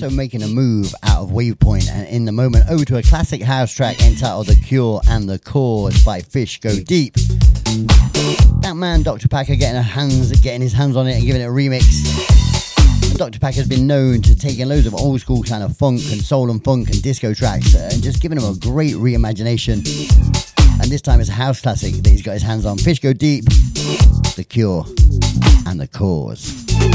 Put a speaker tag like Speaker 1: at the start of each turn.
Speaker 1: also making a move out of Wavepoint and in the moment over to a classic house track entitled The Cure and the Cause by Fish Go Deep. That man Dr. Packer getting his hands on it and giving it a remix. And Dr. Packer has been known to taking loads of old school kind of funk and soul and funk and disco tracks and just giving them a great reimagination. And this time it's a house classic that he's got his hands on. Fish Go Deep, The Cure and the Cause.